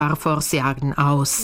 Parforce-Jagden aus.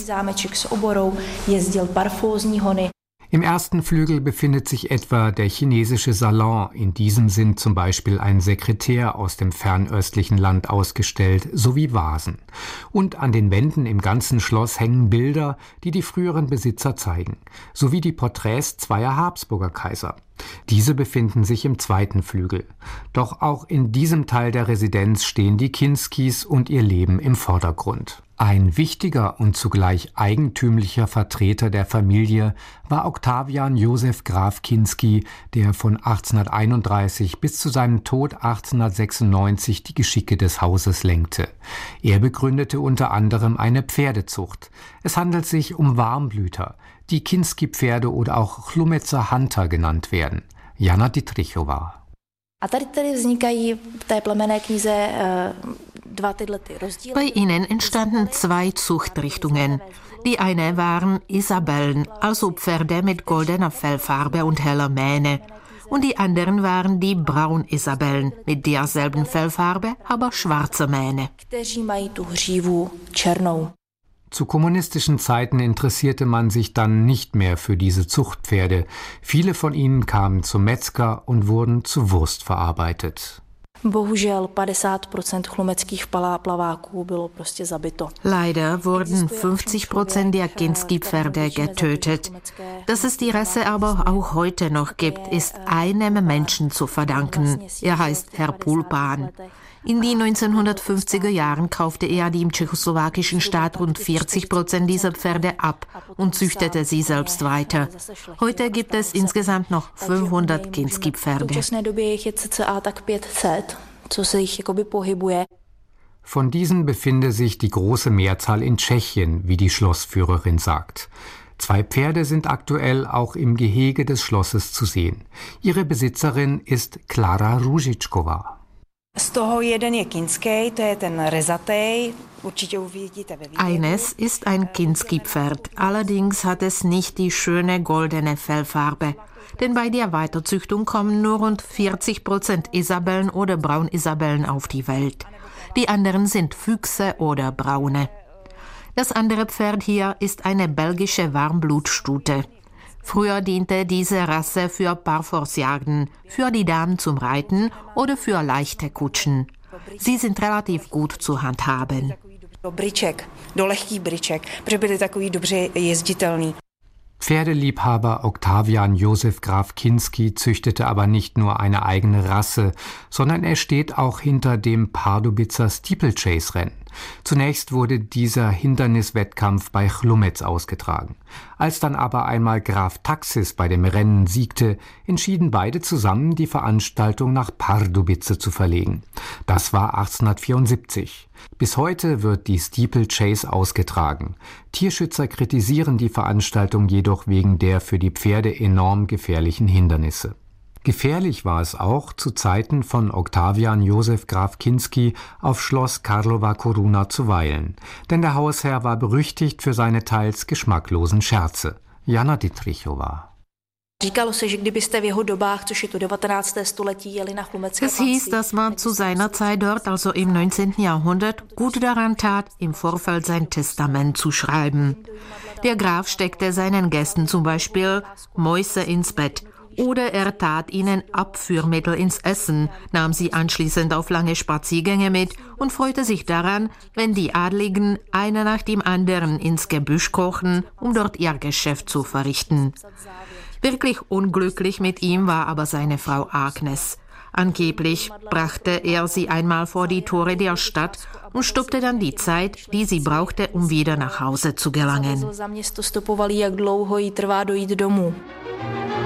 Im ersten Flügel befindet sich etwa der chinesische Salon, in diesem sind zum Beispiel ein Sekretär aus dem fernöstlichen Land ausgestellt, sowie Vasen. Und an den Wänden im ganzen Schloss hängen Bilder, die die früheren Besitzer zeigen, sowie die Porträts zweier Habsburger Kaiser. Diese befinden sich im zweiten Flügel. Doch auch in diesem Teil der Residenz stehen die Kinskis und ihr Leben im Vordergrund. Ein wichtiger und zugleich eigentümlicher Vertreter der Familie war Octavian Joseph Graf Kinsky, der von 1831 bis zu seinem Tod 1896 die Geschicke des Hauses lenkte. Er begründete unter anderem eine Pferdezucht. Es handelt sich um Warmblüter, die Kinsky-Pferde oder auch Chlumetzer Hunter genannt werden. Jana Dietrichova. Bei ihnen entstanden zwei Zuchtrichtungen. Die eine waren Isabellen, also Pferde mit goldener Fellfarbe und heller Mähne. Und die anderen waren die Braun-Isabellen mit derselben Fellfarbe, aber schwarzer Mähne. Zu kommunistischen Zeiten interessierte man sich dann nicht mehr für diese Zuchtpferde. Viele von ihnen kamen zum Metzger und wurden zu Wurst verarbeitet. Leider wurden 50% der Kinsky-Pferde getötet. Dass es die Rasse aber auch heute noch gibt, ist einem Menschen zu verdanken. Er heißt Herr Pulpan. In den 1950er Jahren kaufte er dem tschechoslowakischen Staat rund 40% dieser Pferde ab und züchtete sie selbst weiter. Heute gibt es insgesamt noch 500 Kinsky-Pferde. Von diesen befinde sich die große Mehrzahl in Tschechien, wie die Schlossführerin sagt. 2 Pferde sind aktuell auch im Gehege des Schlosses zu sehen. Ihre Besitzerin ist Klara Růžičková. Eines ist ein Kinsky-Pferd, allerdings hat es nicht die schöne goldene Fellfarbe. Denn bei der Weiterzüchtung kommen nur rund 40% Isabellen oder Braun-Isabellen auf die Welt. Die anderen sind Füchse oder Braune. Das andere Pferd hier ist eine belgische Warmblutstute. Früher diente diese Rasse für Parforce-Jagden, für die Damen zum Reiten oder für leichte Kutschen. Sie sind relativ gut zu handhaben. Pferdeliebhaber Octavian Joseph Graf Kinsky züchtete aber nicht nur eine eigene Rasse, sondern er steht auch hinter dem Pardubitzer Steeplechase-Rennen. Zunächst wurde dieser Hinderniswettkampf bei Chlumec ausgetragen. Als dann aber einmal Graf Taxis bei dem Rennen siegte, entschieden beide zusammen, die Veranstaltung nach Pardubice zu verlegen. Das war 1874. Bis heute wird die Steeplechase ausgetragen. Tierschützer kritisieren die Veranstaltung jedoch wegen der für die Pferde enorm gefährlichen Hindernisse. Gefährlich war es auch zu Zeiten von Octavian Joseph Graf Kinsky auf Schloss Karlova Coruna zu weilen. Denn der Hausherr war berüchtigt für seine teils geschmacklosen Scherze. Jana Dietrichova. Es hieß, dass man zu seiner Zeit dort, also im 19. Jahrhundert, gut daran tat, im Vorfeld sein Testament zu schreiben. Der Graf steckte seinen Gästen zum Beispiel Mäuse ins Bett. Oder er tat ihnen Abführmittel ins Essen, nahm sie anschließend auf lange Spaziergänge mit und freute sich daran, wenn die Adligen einer nach dem anderen ins Gebüsch krochen, um dort ihr Geschäft zu verrichten. Wirklich unglücklich mit ihm war aber seine Frau Agnes. Angeblich brachte er sie einmal vor die Tore der Stadt und stoppte dann die Zeit, die sie brauchte, um wieder nach Hause zu gelangen.